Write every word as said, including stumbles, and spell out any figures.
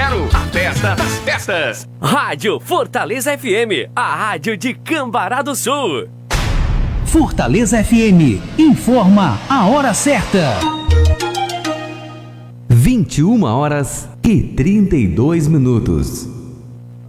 zero. A festa das festas. Rádio Fortaleza F M, a rádio de Cambará do Sul. Fortaleza F M, informa a hora certa. vinte e uma horas e trinta e dois minutos.